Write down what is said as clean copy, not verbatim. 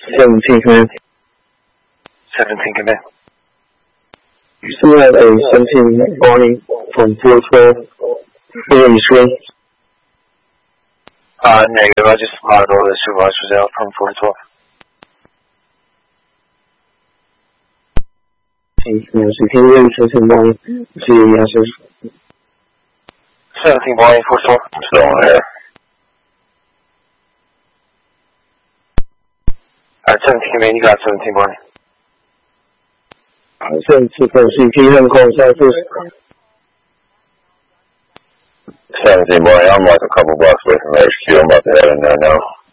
17 command. 17 command. You still have a 17 Boeing from 412 here in screen? Negative. I just spotted all the supervisors out from 412. So can you read 17 Boeing? See your answers. 17 Boeing, 412. I'm still on air. Alright, 17 command, you got 17 Boeing. 17 Boeing, can you have a call inside first? 17 Boeing, I'm like a couple blocks away from HQ. I'm about to head in there now.